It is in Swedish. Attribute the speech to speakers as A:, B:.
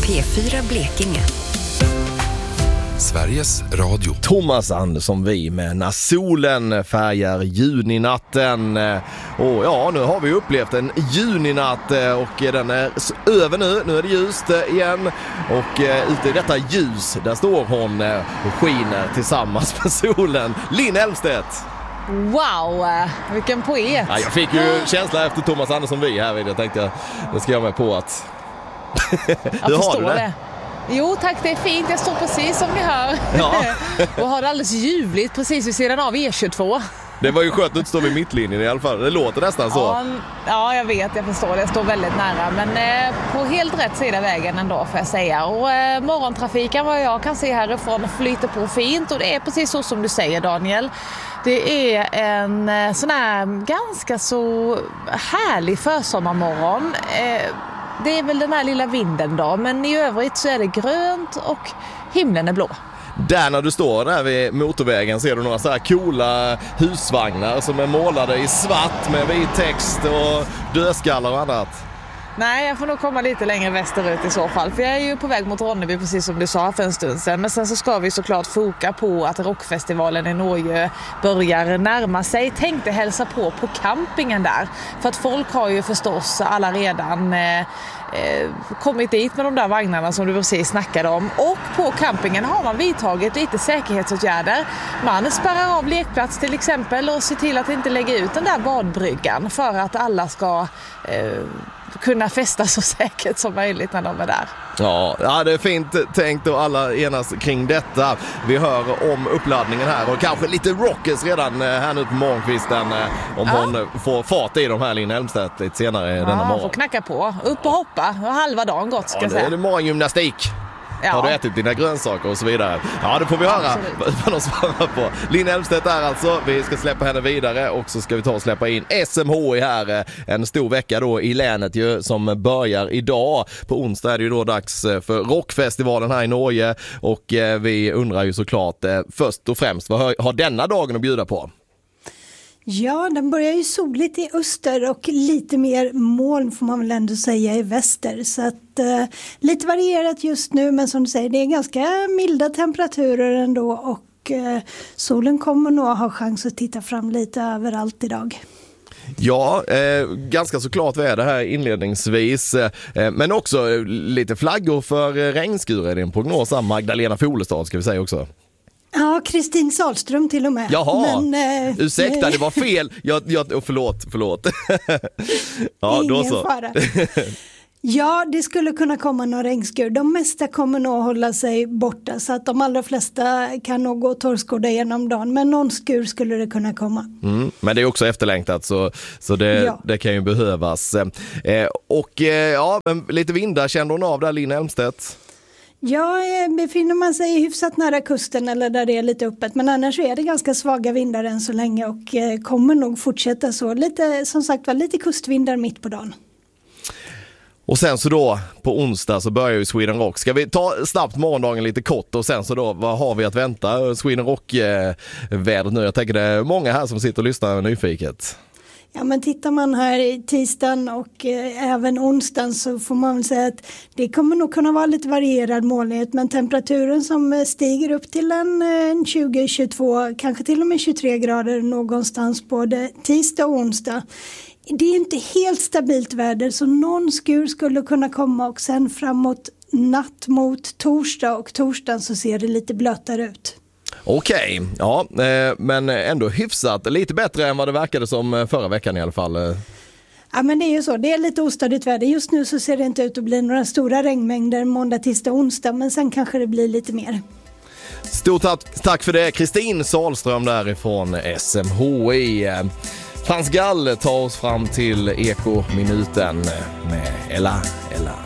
A: P4 Blekinge. Sveriges Radio.
B: Thomas Andersson vi med När solen färgar juninatten. Och ja, nu har vi upplevt en juninatt och den är över nu. Nu är det ljust igen och ute i detta ljus där står hon och skiner tillsammans med solen. Linn Elmstedt.
C: Wow, vilken poet.
B: Ja, jag fick ju känsla efter Thomas Andersson vi här. Jag tänkte det ska jag med på att...
C: Hur har du det? Jo tack, det är fint. Jag står precis som ni hör. Ja. Och har det alldeles ljuvligt precis vid sidan av E22.
B: Det var ju skönt att stå vid mittlinjen i alla fall. Det låter nästan så.
C: Ja, jag vet, jag förstår det. Jag står väldigt nära. Men på helt rätt sida vägen ändå får jag säga. Och morgontrafiken, vad jag kan se härifrån, flyter på fint. Och det är precis så som du säger, Daniel. Det är en sån här ganska så härlig försommarmorgon. Det är väl den här lilla vinden då, men i övrigt så är det grönt och himlen är blå.
B: Där när du står där vid motorvägen ser du några så här coola husvagnar som är målade i svart med vit text och dödskallar och annat.
C: Nej, jag får nog komma lite längre västerut i så fall. För jag är ju på väg mot Ronneby precis som du sa för en stund sedan. Men sen så ska vi såklart foka på att rockfestivalen i Norge börjar närma sig. Tänkte hälsa på campingen där. För att folk har ju förstås alla redan kommit dit med de där vagnarna som du precis snackade om. Och på campingen har man vidtagit lite säkerhetsåtgärder. Man spärrar av lekplats till exempel och ser till att inte lägga ut den där badbryggan för att alla ska... kunna festa så säkert som möjligt när de är där.
B: Ja, det är fint tänkt och alla enas kring detta. Vi hör om uppladdningen här och kanske lite rockers redan här nu på morgonkvisten om hon får fart i de här Linn Elmstedt lite senare denna morgon.
C: Ja, får knacka på. Upp och hoppa. Och halva dagen gott ska jag säga.
B: Det är morgongymnastik. Ja. Har du ätit dina grönsaker och så vidare? Ja, det får vi höra vad de svarar på. Linn Elmstedt är alltså, vi ska släppa henne vidare och så ska vi ta och släppa in SMHI här. En stor vecka då i länet ju, som börjar idag. På onsdag är det ju då dags för rockfestivalen här i Norge och vi undrar ju såklart först och främst vad har denna dagen att bjuda på?
D: Ja, den börjar ju soligt i öster och lite mer moln får man väl ändå säga i väster. Så att lite varierat just nu, men som du säger, det är ganska milda temperaturer ändå och solen kommer nog ha chans att titta fram lite överallt idag.
B: Ja, ganska såklart väder här inledningsvis, men också lite flaggor för regnskur är det en prognos av Magdalena Folestad ska vi säga också.
D: Ja, Kristin Sahlström till och med.
B: Jaha, men, ursäkta, det var fel. Förlåt. Ja,
D: ingen
B: då så.
D: Fara. Ja, det skulle kunna komma några regnskur. De mesta kommer nog hålla sig borta så att de allra flesta kan nog gå torrskådda genom dagen. Men någon skur skulle det kunna komma.
B: Men det är också efterlängtat så det kan ju behövas. Lite vindar kände hon av där, Linn Elmstedt?
D: Ja, befinner man sig hyfsat nära kusten eller där det är lite öppet. Men annars är det ganska svaga vindar än så länge och kommer nog fortsätta så. Lite, som sagt var, lite kustvindar mitt på dagen. Och
B: sen så då på onsdag så börjar ju Sweden Rock. Ska vi ta snabbt morgondagen lite kort och sen så då, vad har vi att vänta? Sweden Rock-vädret nu. Jag tänker det är många här som sitter och lyssnar nyfiket.
D: Ja, men tittar man här i tisdagen och även onsdagen så får man väl säga att det kommer nog kunna vara lite varierad molnighet, men temperaturen som stiger upp till en 20-22, kanske till och med 23 grader någonstans både tisdag och onsdag. Det är inte helt stabilt väder så någon skur skulle kunna komma och sen framåt natt mot torsdag och torsdagen så ser det lite blötare ut.
B: Okej, ja, men ändå hyfsat. Lite bättre än vad det verkade som förra veckan i alla fall.
D: Ja, men det är ju så. Det är lite ostadigt väder. Just nu så ser det inte ut att bli några stora regnmängder måndag, tisdag och onsdag. Men sen kanske det blir lite mer.
B: Stort tack för det. Kristin Sahlström därifrån SMHI. Frans Gall tar oss fram till Ekominuten med Ella.